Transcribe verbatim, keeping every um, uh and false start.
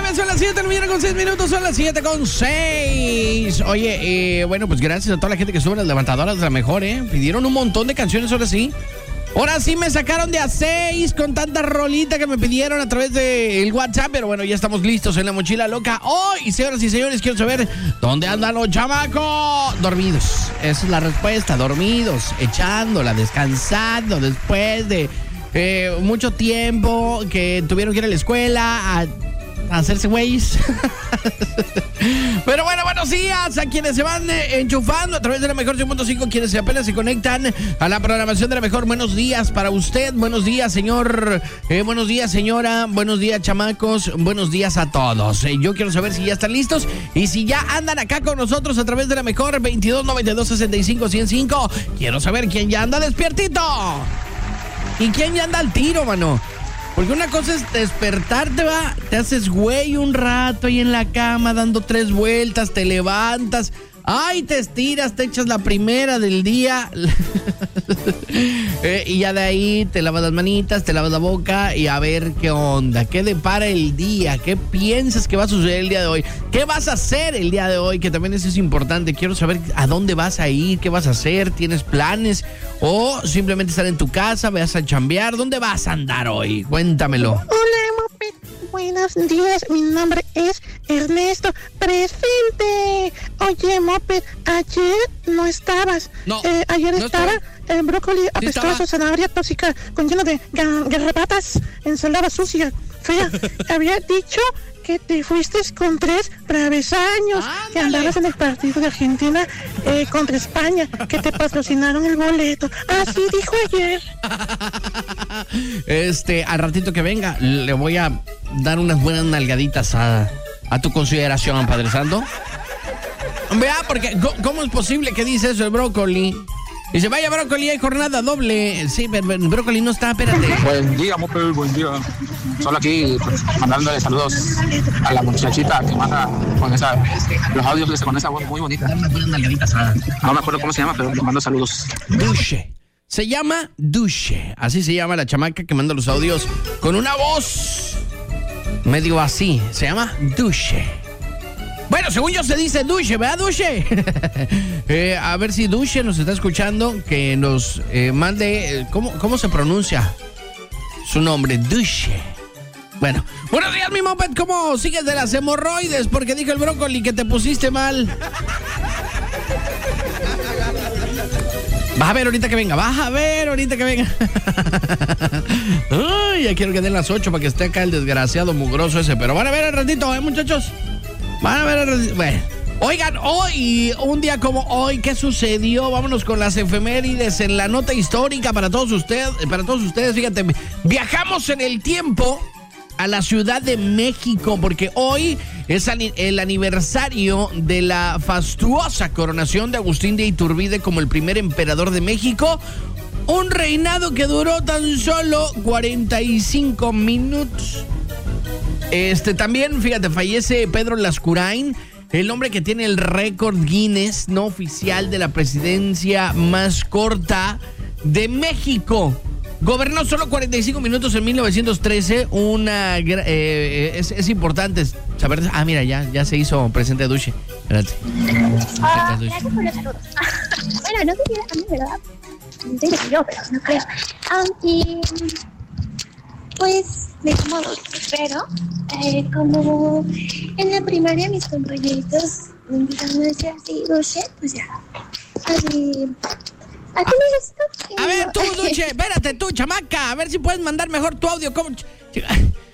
nueve, son las siete, no con seis minutos, son las siete con seis. Oye, eh, bueno, pues gracias a toda la gente que sube las levantadoras de la mejor, ¿eh? Pidieron un montón de canciones, ahora sí. Ahora sí me sacaron de a seis con tanta rolita que me pidieron a través del WhatsApp, pero bueno, ya estamos listos en la mochila loca. Hoy, señoras y señores, quiero saber dónde andan los chamacos. Dormidos, esa es la respuesta, dormidos, echándola, descansando después de eh, mucho tiempo que tuvieron que ir a la escuela a... hacerse güeyes. Pero bueno, buenos días a quienes se van eh, enchufando a través de la mejor cien punto cinco, quienes apenas se conectan a la programación de la mejor. Buenos días para usted, buenos días señor, eh, buenos días señora, buenos días chamacos, buenos días a todos. Eh, yo quiero saber si ya están listos y si ya andan acá con nosotros a través de la mejor veintidós noventa y dos sesenta y cinco ciento cinco. Quiero saber quién ya anda despiertito y quién ya anda al tiro, mano. Porque una cosa es despertarte, va, te haces güey un rato ahí en la cama dando tres vueltas, te levantas, ay, te estiras, te echas la primera del día eh, y ya de ahí te lavas las manitas, te lavas la boca y a ver qué onda, qué depara el día, qué piensas que va a suceder el día de hoy, qué vas a hacer el día de hoy, que también eso es importante. Quiero saber a dónde vas a ir, qué vas a hacer, tienes planes o simplemente estar en tu casa, vas a chambear. ¿Dónde vas a andar hoy? Cuéntamelo. Hola, Moped. Buenos días. Mi nombre es Ernesto. Presente. Oye, Moped, ayer no estabas. No. Eh, ayer no estaba el brócoli sí apestoso, estaba. Zanahoria tóxica, con lleno de gar- garrapatas, ensalada sucia, fea. Había dicho que te fuiste con tres travesaños, ¡Ándale! que andabas en el partido de Argentina eh, contra España, que te patrocinaron el boleto. Así dijo ayer. Este, al ratito que venga, le voy a dar unas buenas nalgaditas a, a tu consideración, Padre Santo. Vea, porque ¿cómo es posible que dice eso el brócoli? Dice, vaya brócoli, hay jornada doble. Sí, pero el brócoli no está, espérate. Buen día, Moped, buen día. Solo aquí pues, mandándole saludos a la muchachita que manda con esa, los audios con esa voz muy bonita. No me acuerdo cómo se llama, pero le mando saludos. Duche. Se llama Duche. Así se llama la chamaca que manda los audios con una voz medio así. Se llama Duche. Bueno, según yo se dice Duche, ¿verdad, Duche? eh, a ver si Duche nos está escuchando, que nos eh, mande, eh, ¿cómo, ¿cómo se pronuncia su nombre? Duche. Bueno, buenos días, mi Moped, ¿cómo sigues de las hemorroides? Porque dijo el brócoli que te pusiste mal. Vas a ver ahorita que venga, vas a ver ahorita que venga. Ay, ya quiero que den las ocho para que esté acá el desgraciado mugroso ese, pero van a ver al ratito, ¿eh, muchachos? Van a ver al ratito. Bueno, oigan, hoy, un día como hoy, ¿qué sucedió? Vámonos con las efemérides en la nota histórica para todos ustedes, para todos ustedes, fíjate, viajamos en el tiempo a la Ciudad de México, porque hoy es el aniversario de la fastuosa coronación de Agustín de Iturbide como el primer emperador de México. Un reinado que duró tan solo cuarenta y cinco minutos. Este también, fíjate, fallece Pedro Lascurain, el hombre que tiene el récord Guinness no oficial de la presidencia más corta de México. Gobernó solo cuarenta y cinco minutos en mil novecientos trece. Una eh, es, es importante saber. Ah, mira, ya, ya se hizo presente Duche. Espérate. Ah, gracias por los saludos. Bueno, no sé si a mí, ¿verdad? No sé si yo, pero no creo. Aunque, pues, de modo, pero eh, como en la primaria mis compañeritos me empezaron a decir así, Duche, pues ya. Así. ¿A qué me gusta? A ver, tú, Duche, espérate, tú, chamaca. A ver si puedes mandar mejor tu audio. ¿Cómo?